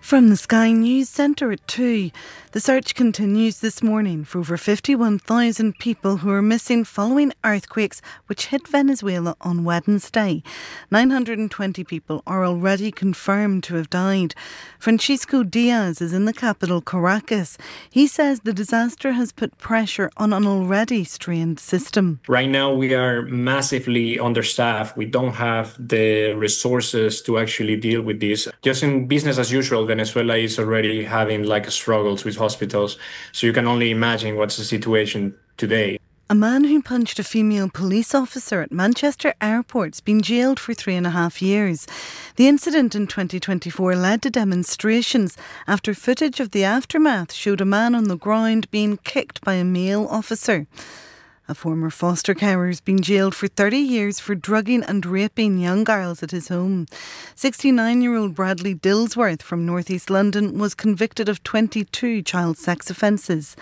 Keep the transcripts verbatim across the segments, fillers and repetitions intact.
From the Sky News Centre at two, the search continues this morning for over fifty-one thousand people who are missing following earthquakes which hit Venezuela on Wednesday. nine hundred twenty people are already confirmed to have died. Francisco Diaz is in the capital, Caracas. He says the disaster has put pressure on an already strained system. Right now we are massively understaffed. We don't have the resources to actually deal with this. Just in business as usual, Venezuela is already having like struggles with hospitals. So you can only imagine what's the situation today. A man who punched a female police officer at Manchester Airport's been jailed for three and a half years. The incident in twenty twenty-four led to demonstrations after footage of the aftermath showed a man on the ground being kicked by a male officer. A former foster carer has been jailed for thirty years for drugging and raping young girls at his home. sixty-nine-year-old Bradley Dillsworth from North East London was convicted of twenty-two child sex offences.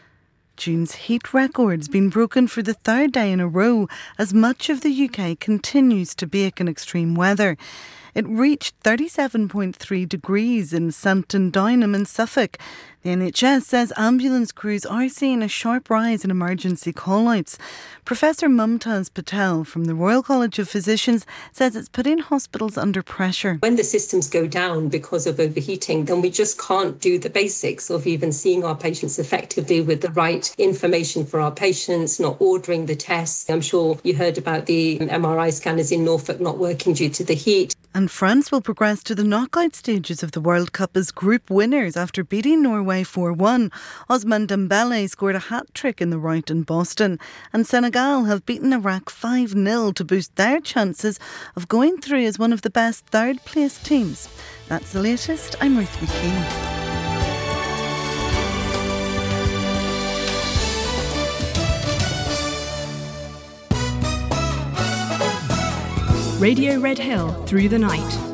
June's heat record's been broken for the third day in a row as much of the U K continues to bake in extreme weather. It reached thirty-seven point three degrees in Santon Downham in Suffolk. The N H S says ambulance crews are seeing a sharp rise in emergency call-outs. Professor Mumtaz Patel from the Royal College of Physicians says it's putting hospitals under pressure. When the systems go down because of overheating, then we just can't do the basics of even seeing our patients effectively with the right information for our patients, not ordering the tests. I'm sure you heard about the M R I scanners in Norfolk not working due to the heat. And France will progress to the knockout stages of the World Cup as group winners after beating Norway four one. Ousmane Dembele scored a hat-trick in the rout in Boston. And Senegal have beaten Iraq five nil to boost their chances of going through as one of the best third-place teams. That's the latest. I'm Ruth McKean. Radio Red Hill through the night.